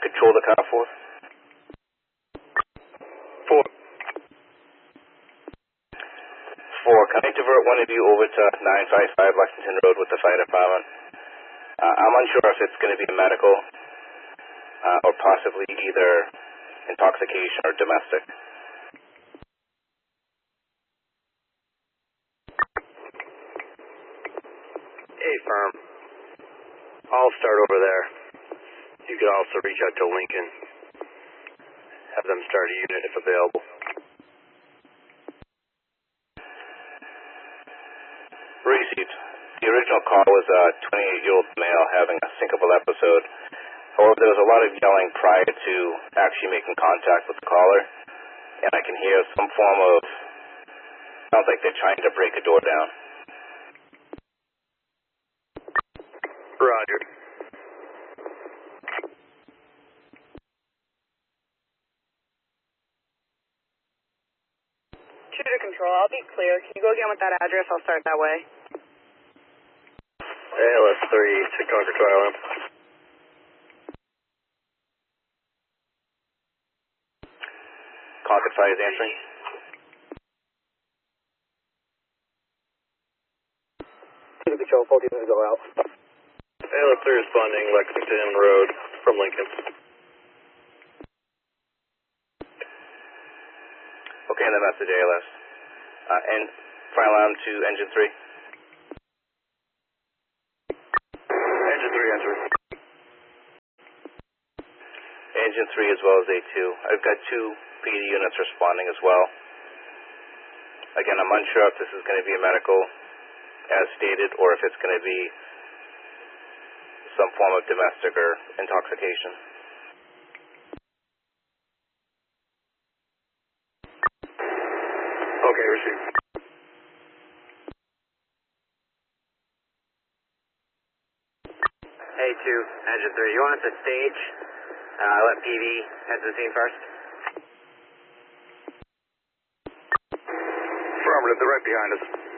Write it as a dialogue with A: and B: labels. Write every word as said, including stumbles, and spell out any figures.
A: control the car for?
B: Four.
A: Four, can I divert one of you over to nine five five Lexington Road with the fire department? Uh, I'm unsure if it's going to be a medical uh, or possibly either intoxication or domestic.
B: Hey, firm. I'll start over there. You could also reach out to Lincoln. Have them start a unit if available.
A: Received. The original call was a twenty-eight-year-old male having a syncopal episode. However, there was a lot of yelling prior to actually making contact with the caller, and I can hear some form of, sounds like they're trying to break a door down.
B: Roger.
C: Two to control, I'll be clear. Can you go again with that address? I'll start that way.
B: A L S three to Concord to Island.
A: Concord Fire is answering.
D: Two to control, four units go out.
B: A L S three responding Lexington Road from Lincoln.
A: Okay, and the message A L S. Uh, and fire alarm to engine three.
B: Engine three answering.
A: Engine three as well as A two. I've got two P D units responding as well. Again, I'm unsure if this is going to be a medical as stated or if it's going to be some form of domestic or intoxication.
B: Okay, received.
E: A two, engine three. You want us to stage? Uh, let P V head to the scene first.
B: Affirmative, they're right behind us.